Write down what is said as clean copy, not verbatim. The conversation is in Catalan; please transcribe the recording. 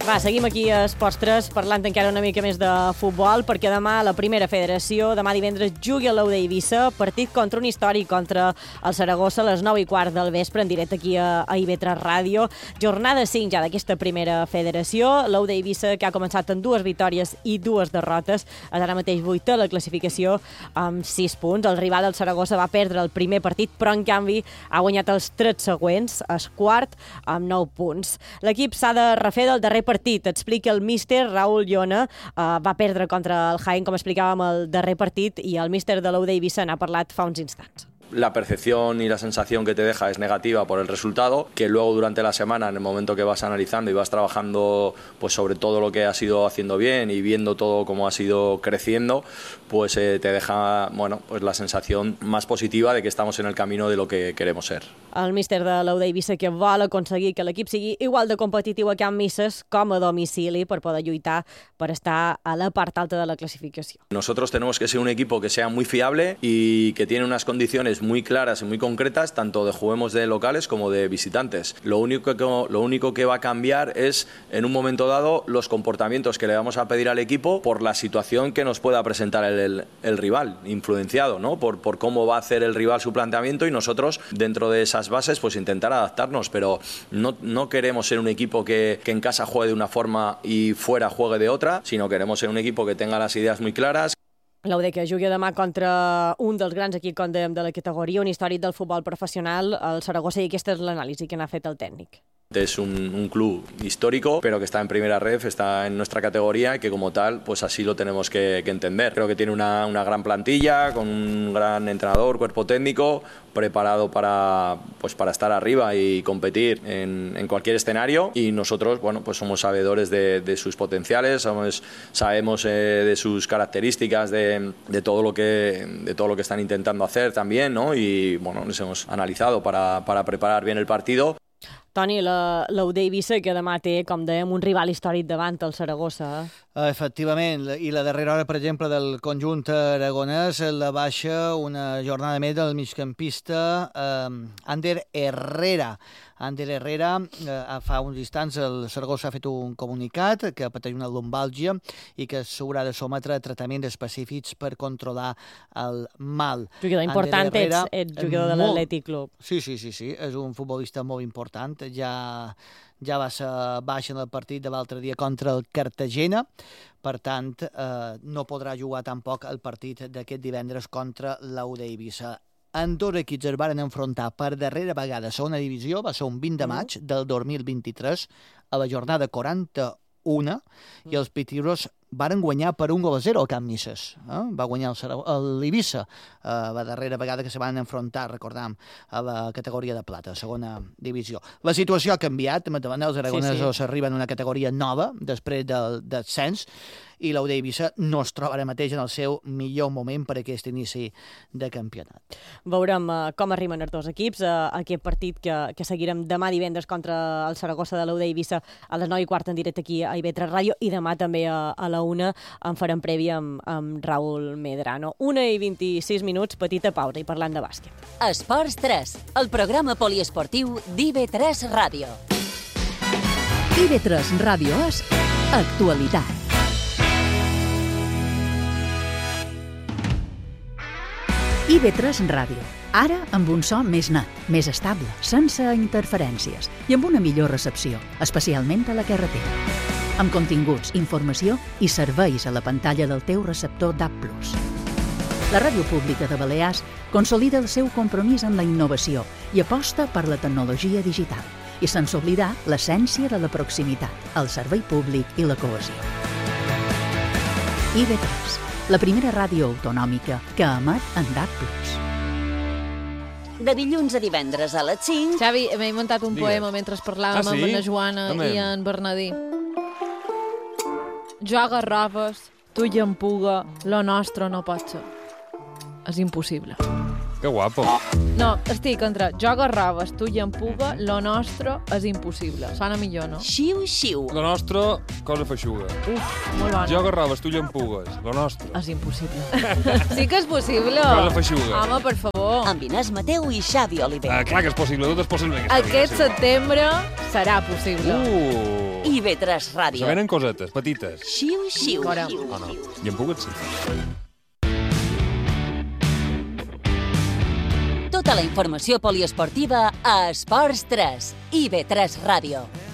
Va, seguim aquí a Esports 3 parlant encara una mica més de futbol, perquè demà la primera federació, demà divendres, jugui a l'Ou d'Eivissa, partit contra un històric, contra el Saragossa, a les 9:15 del vespre, en directe aquí a IB3 Ràdio. Jornada 5 ja d'aquesta primera federació. L'Ou d'Eivissa, que ha començat amb 2 victòries i 2 derrotes, és ara mateix 8 a la classificació amb 6 punts. El rival del Saragossa va perdre el primer partit, però en canvi ha guanyat els 3 següents, és quart amb 9 punts. L'equip s'ha de refer del darrer partit, explica el míster Raúl Llona. Va perdre contra el Jaén, com explicàvem, el darrer partit, i el míster de l'Ou d'Eivissa n'ha parlat fa uns instants. La percepción y la sensación que te deja es negativa por el resultado, que luego durante la semana, en el momento que vas analizando y vas trabajando pues sobre todo lo que has ido haciendo bien y viendo todo cómo has ido creciendo, pues te deja pues la sensación más positiva de que estamos en el camino de lo que queremos ser. El míster de l'Ou d'Eivissa, que vol aconseguir que l'equip sigui igual de competitiu a Can Misses com a domicili per poder lluitar per estar a la part alta de la clasificació. Nosotros tenemos que ser un equipo que sea muy fiable y que tiene unas condiciones muy claras y muy concretas, tanto de juguemos de locales como de visitantes. Lo único que va a cambiar es, en un momento dado, los comportamientos que le vamos a pedir al equipo por la situación que nos pueda presentar el rival, influenciado, ¿no? por cómo va a hacer el rival su planteamiento, y nosotros, dentro de esas bases, pues intentar adaptarnos, pero no queremos ser un equipo que en casa juegue de una forma y fuera juegue de otra, sino queremos ser un equipo que tenga las ideas muy claras. L'Ou que jugui demà contra un dels grans equips, com dèiem, de la categoria, un històric del futbol professional, el Saragossa, i aquesta és l'anàlisi que n'ha fet el tècnic. Es un club histórico, pero que está en primera ref, está en nuestra categoría, y que como tal, pues así lo tenemos que entender. Creo que tiene una gran plantilla, con un gran entrenador, cuerpo técnico, preparado para estar arriba y competir en cualquier escenario, y nosotros, pues somos sabedores de sus potenciales, sabemos de sus características, de todo lo que están intentando hacer también, ¿no? Y les hemos analizado para preparar bien el partido. Toni, l'Ou d'Eivissa, que demà té, com dèiem, un rival històric davant, el Saragossa. Efectivament, i la darrera hora, per exemple, del conjunt aragonès, la baixa una jornada més del migcampista Ander Herrera. Ander Herrera, fa uns instants, el Saragossa ha fet un comunicat que pateix una lumbàlgia i que s'haurà de sometre a tractaments específics per controlar el mal. Jugador important, ets jugador de l'Atlètic Club. Sí, és un futbolista molt important. Ja va ser baix en el partit de l'altre dia contra el Cartagena, per tant, no podrà jugar tampoc el partit d'aquest divendres contra l'Ou d'Eivissa. Dos equips es van enfrontar per darrera vegada a segona divisió, va ser un 20 de maig del 2023, a la jornada 41, i els pitiros varen guanyar per 1-0 a Can Misses. Va guanyar l'Eivissa la darrera vegada que se van enfrontar, recordam, a la categoria de plata, segona divisió. La situació ha canviat, els aragonesos arriben a una categoria nova després del descens, i l'Ou d'Eivissa no es troba ara mateix en el seu millor moment per aquest inici de campionat. Veurem com arriben els dos equips a aquest partit que seguirem demà divendres contra el Saragossa de l'Ou d'Eivissa a les 9:15 en directe aquí a IB3 Ràdio, i demà també a la 1 en farem prèvia amb Raúl Medrano. 1:26, petita pausa i parlant de bàsquet. Esports 3, el programa poliesportiu d'IB3 Ràdio. IB3 Ràdio és actualitat. IB3 Ràdio. Ara amb un so més net, més estable, sense interferències i amb una millor recepció, especialment a la carretera. Amb continguts, informació i serveis a la pantalla del teu receptor DAB+. La Ràdio Pública de Balears consolida el seu compromís amb la innovació i aposta per la tecnologia digital, i sense oblidar l'essència de la proximitat, el servei públic i la cohesió. IB3, la primera ràdio autonòmica que emet en DAB+. De dilluns a divendres a les 5... Xavi, m'he muntat un poema mentre parlàvem amb la Joana i en Bernadí. Jo agarraves, tu llampuga, lo nostre no pot ser. És impossible. Que guapo. No, estic entre joga raves, tu i empuga, lo nostre és impossible. Sona millor, no? Xiu, xiu. Lo nostre, cosa feixuga. Uf, molt bona. Joga raves, tu llampugues. Lo nostre. És impossible. Sí que és possible. Cosa feixuga. Home, per favor. Amb Inés Mateu i Xavi Oliver. Clar que és possible, tot és possible. Aquest setembre serà possible. IB3 Ràdio. Se venen cosetes, petites. Xiu, xiu. Fora. O no? Llampugues, sí. Tota la informació poliesportiva a Esports 3, IB3 Ràdio.